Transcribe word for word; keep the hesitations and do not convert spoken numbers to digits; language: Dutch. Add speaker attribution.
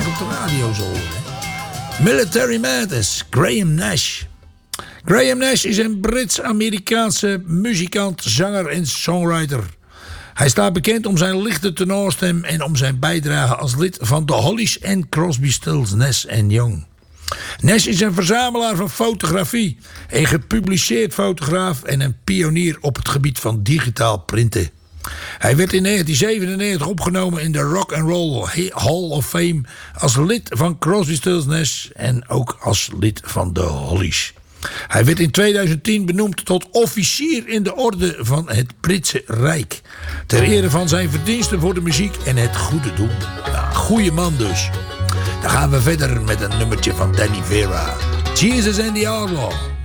Speaker 1: op de radio zal horen. Military Madness, Graham Nash. Graham Nash is een Brits-Amerikaanse muzikant, zanger en songwriter. Hij staat bekend om zijn lichte tenorstem en om zijn bijdrage als lid van The Hollies en Crosby, Stills, Nash en Young. Nash is een verzamelaar van fotografie, een gepubliceerd fotograaf en een pionier op het gebied van digitaal printen. Hij werd in negentien zevenennegentig opgenomen in de Rock and Roll Hall of Fame als lid van Crosby, Stills, Nash en ook als lid van The Hollies. Hij werd in tweeduizend tien benoemd tot officier in de orde van het Britse Rijk. Ter ere van zijn verdiensten voor de muziek en het goede doel. Nou, goeie man dus. Dan gaan we verder met een nummertje van Danny Vera. Jesus and the Outlaw.